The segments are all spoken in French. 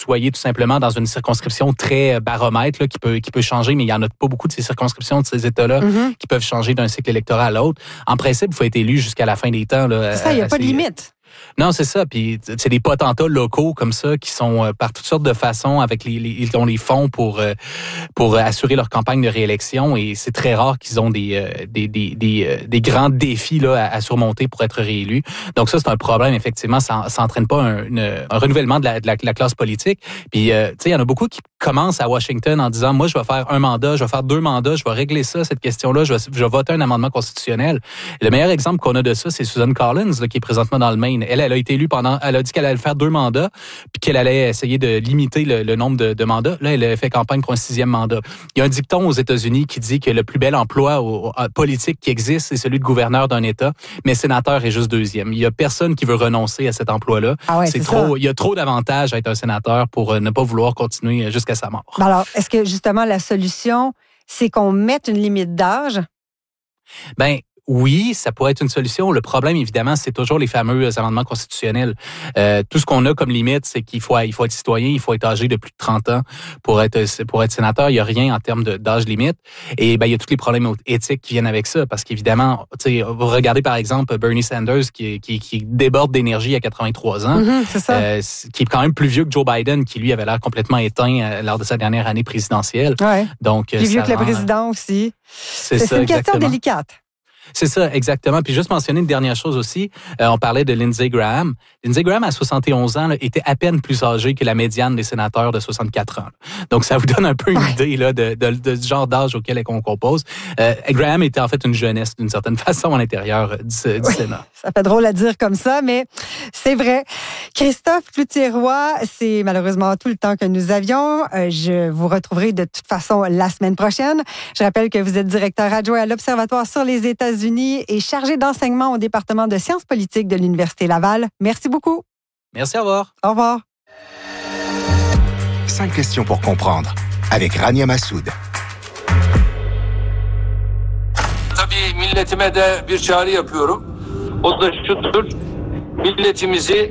soyez tout simplement dans une circonscription très baromètre là, qui peut changer, mais il y en a pas beaucoup de ces circonscriptions de ces États-là qui peuvent changer d'un cycle électoral à l'autre. En principe, il faut être élu jusqu'à la fin des temps. Là, c'est ça, il n'y a pas de limite. Non, c'est ça. Puis c'est des potentats locaux comme ça qui sont par toutes sortes de façons avec ils ont les fonds pour assurer leur campagne de réélection et c'est très rare qu'ils ont des grands défis là à surmonter pour être réélus. Donc ça c'est un problème effectivement. Ça entraîne pas un renouvellement de la classe politique. Puis tu sais il y en a beaucoup qui commencent à Washington en disant moi je vais faire un mandat, je vais faire 2 mandats, je vais régler ça cette question-là, je vais voter un amendement constitutionnel. Le meilleur exemple qu'on a de ça c'est Susan Collins là, qui est présentement dans le Maine. Elle a été élue elle a dit qu'elle allait faire 2 mandats, puis qu'elle allait essayer de limiter le nombre de mandats. Là, elle a fait campagne pour un 6e mandat. Il y a un dicton aux États-Unis qui dit que le plus bel emploi politique qui existe, c'est celui de gouverneur d'un État, mais sénateur est juste 2e. Il y a personne qui veut renoncer à cet emploi-là. Ah ouais, c'est trop. Il y a trop d'avantages à être un sénateur pour ne pas vouloir continuer jusqu'à sa mort. Alors, est-ce que justement la solution, c'est qu'on mette une limite d'âge? Ben oui, ça pourrait être une solution. Le problème, évidemment, c'est toujours les fameux amendements constitutionnels. Tout ce qu'on a comme limite, c'est qu'il faut être citoyen, il faut être âgé de plus de 30 ans pour être sénateur. Il n'y a rien en termes d'âge limite. Et il y a tous les problèmes éthiques qui viennent avec ça. Parce qu'évidemment, vous regardez par exemple Bernie Sanders qui déborde d'énergie à 83 ans. C'est ça. Qui est quand même plus vieux que Joe Biden, qui lui avait l'air complètement éteint lors de sa dernière année présidentielle. Ouais. Donc, plus vieux que le président aussi. C'est une question délicate. C'est ça, exactement. Puis juste mentionner une dernière chose aussi. On parlait de Lindsey Graham. Lindsey Graham, à 71 ans, là, était à peine plus âgé que la médiane des sénateurs de 64 ans. Là. Donc, ça vous donne un peu une idée là, de genre d'âge auquel on compose. Graham était en fait une jeunesse, d'une certaine façon, à l'intérieur du Sénat. Ça fait drôle à dire comme ça, mais c'est vrai. Christophe Cloutier-Roy, c'est malheureusement tout le temps que nous avions. Je vous retrouverai de toute façon la semaine prochaine. Je rappelle que vous êtes directeur adjoint à l'Observatoire sur les États-Unis et chargé d'enseignement au département de sciences politiques de l'Université Laval. Merci beaucoup. Merci, au revoir. Au revoir. 5 questions pour comprendre avec Rania Massoud. Tabii milletime de bir çağrı yapıyorum. O da şudur. Milletimizi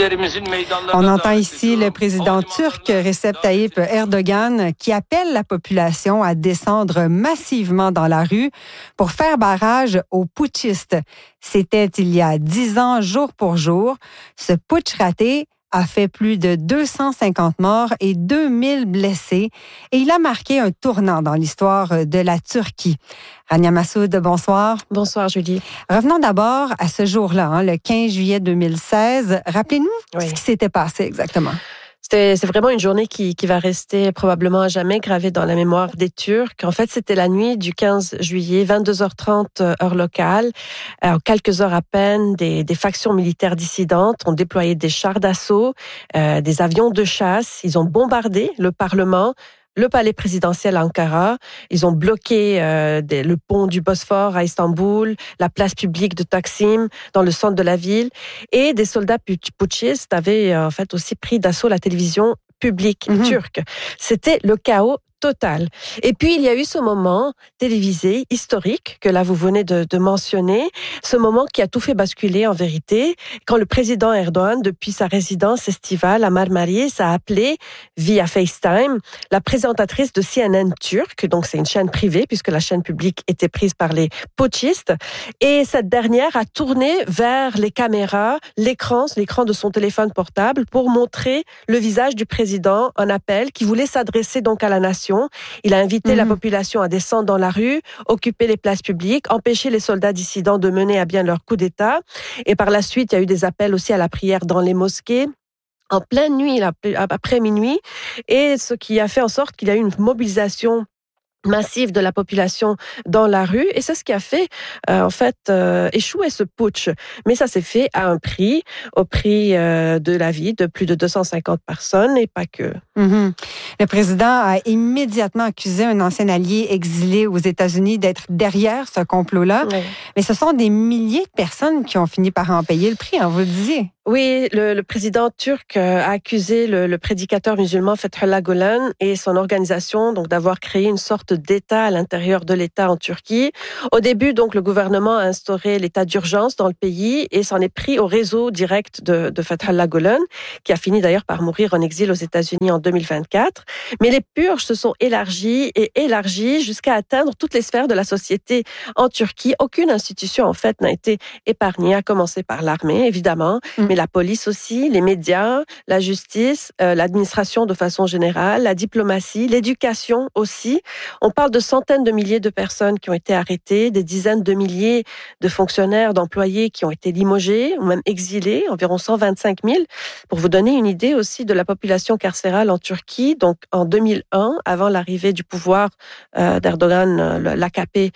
On entend ici le président turc Recep Tayyip Erdogan qui appelle la population à descendre massivement dans la rue pour faire barrage aux putschistes. C'était il y a 10 ans, jour pour jour. Ce putsch raté a fait plus de 250 morts et 2000 blessés et il a marqué un tournant dans l'histoire de la Turquie. Rania Massoud, bonsoir. Bonsoir, Julie. Revenons d'abord à ce jour-là, le 15 juillet 2016. Rappelez-nous ce qui s'était passé exactement. C'est vraiment une journée qui va rester probablement à jamais gravée dans la mémoire des Turcs. En fait, c'était la nuit du 15 juillet, 22h30 heure locale. En quelques heures à peine, des factions militaires dissidentes ont déployé des chars d'assaut, des avions de chasse. Ils ont bombardé le Parlement, le palais présidentiel à Ankara. Ils ont bloqué le pont du Bosphore à Istanbul, la place publique de Taksim, dans le centre de la ville. Et des soldats putschistes avaient en fait aussi pris d'assaut la télévision publique turque. C'était le chaos total. Et puis, il y a eu ce moment télévisé, historique, que là, vous venez de mentionner, ce moment qui a tout fait basculer en vérité, quand le président Erdogan, depuis sa résidence estivale à Marmaris, a appelé, via FaceTime, la présentatrice de CNN turque, donc c'est une chaîne privée, puisque la chaîne publique était prise par les putschistes, et cette dernière a tourné vers les caméras, l'écran de son téléphone portable, pour montrer le visage du président, un appel qui voulait s'adresser donc à la nation. Il a invité la population à descendre dans la rue, occuper les places publiques, empêcher les soldats dissidents de mener à bien leur coup d'État. Et par la suite, il y a eu des appels aussi à la prière dans les mosquées, en pleine nuit, après minuit, et ce qui a fait en sorte qu'il y a eu une mobilisation massive de la population dans la rue, et c'est ce qui a fait échouer ce putsch. Mais ça s'est fait à un prix, au prix de la vie de plus de 250 personnes, et pas que. Le président a immédiatement accusé un ancien allié exilé aux États-Unis d'être derrière ce complot-là. Oui. Mais ce sont des milliers de personnes qui ont fini par en payer le prix, vous le disiez. Oui, le président turc a accusé le prédicateur musulman Fethullah Gülen et son organisation donc d'avoir créé une sorte sorte d'État à l'intérieur de l'État en Turquie. Au début, donc, le gouvernement a instauré l'état d'urgence dans le pays et s'en est pris au réseau direct de Fethullah Gülen, qui a fini d'ailleurs par mourir en exil aux États-Unis en 2024. Mais les purges se sont élargies jusqu'à atteindre toutes les sphères de la société en Turquie. Aucune institution, en fait, n'a été épargnée, à commencer par l'armée, évidemment, mais la police aussi, les médias, la justice, l'administration de façon générale, la diplomatie, l'éducation aussi. On parle de centaines de milliers de personnes qui ont été arrêtées, des dizaines de milliers de fonctionnaires, d'employés qui ont été limogés ou même exilés, environ 125 000. Pour vous donner une idée aussi de la population carcérale en Turquie, donc en 2001, avant l'arrivée du pouvoir d'Erdogan, l'AKP,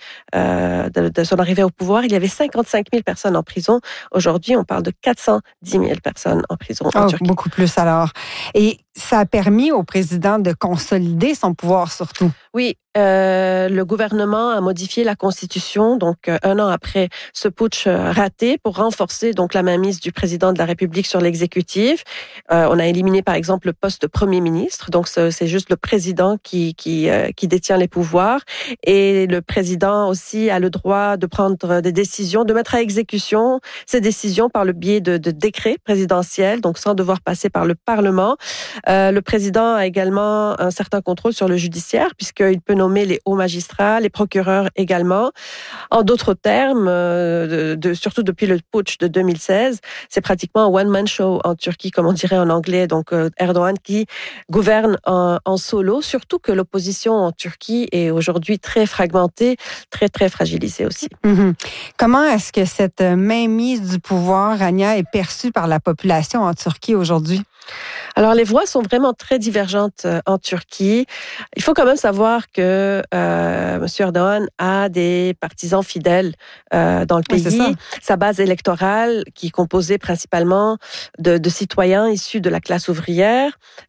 de son arrivée au pouvoir, il y avait 55 000 personnes en prison. Aujourd'hui, on parle de 410 000 personnes en prison en Turquie. Beaucoup plus alors. Et ça a permis au président de consolider son pouvoir surtout. Oui, le gouvernement a modifié la Constitution, donc un an après ce putsch raté, pour renforcer donc la mainmise du président de la République sur l'exécutif. On a éliminé par exemple le poste de Premier ministre, donc c'est juste le président qui détient les pouvoirs. Et le président aussi a le droit de prendre des décisions, de mettre à exécution ces décisions par le biais de décrets présidentiels, donc sans devoir passer par le Parlement. Le président a également un certain contrôle sur le judiciaire, puisqu'il peut nommer les hauts magistrats, les procureurs également. En d'autres termes, surtout depuis le putsch de 2016, c'est pratiquement un one-man show en Turquie, comme on dirait en anglais. Donc Erdogan qui gouverne en solo, surtout que l'opposition en Turquie est aujourd'hui très fragmentée, très, très fragilisée aussi. Mm-hmm. Comment est-ce que cette mainmise du pouvoir, Rania, est perçue par la population en Turquie aujourd'hui? Alors, les voix sont vraiment très divergentes en Turquie. Il faut quand même savoir que M. Erdogan a des partisans fidèles dans le pays. Oui, sa base électorale, qui est composée principalement de citoyens issus de la classe ouvrière,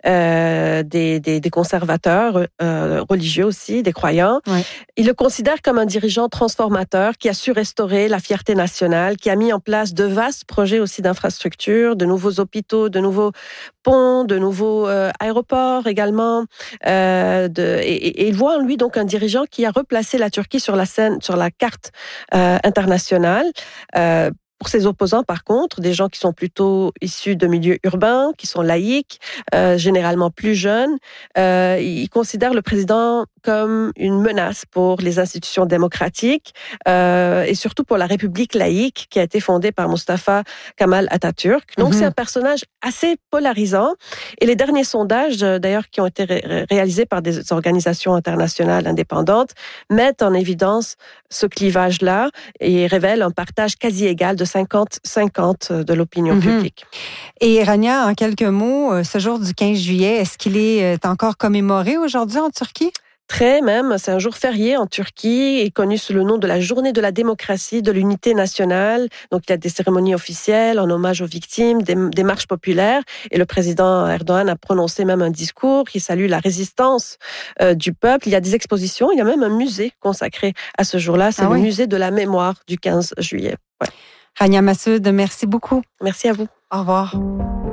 des conservateurs religieux aussi, des croyants. Oui. Il le considère comme un dirigeant transformateur qui a su restaurer la fierté nationale, qui a mis en place de vastes projets aussi d'infrastructures, de nouveaux hôpitaux, de nouveaux ponts, de nouveaux aéroports également. Et il voit en lui donc un dirigeant qui a replacé la Turquie sur la scène, sur la carte internationale. Pour ses opposants, par contre, des gens qui sont plutôt issus de milieux urbains, qui sont laïcs, généralement plus jeunes, ils considèrent le président comme une menace pour les institutions démocratiques et surtout pour la République laïque qui a été fondée par Mustafa Kemal Atatürk. Donc, c'est un personnage assez polarisant. Et les derniers sondages, d'ailleurs, qui ont été réalisés par des organisations internationales indépendantes, mettent en évidence ce clivage-là et révèlent un partage quasi égal de 50-50 de l'opinion publique. Et Rania, en quelques mots, ce jour du 15 juillet, est-ce qu'il est encore commémoré aujourd'hui en Turquie? Très même, c'est un jour férié en Turquie et connu sous le nom de la Journée de la démocratie, de l'unité nationale. Donc il y a des cérémonies officielles en hommage aux victimes, des marches populaires. Et le président Erdogan a prononcé même un discours qui salue la résistance du peuple. Il y a des expositions, il y a même un musée consacré à ce jour-là. C'est le musée de la mémoire du 15 juillet. Ouais. Rania Massoud, merci beaucoup. Merci à vous. Au revoir.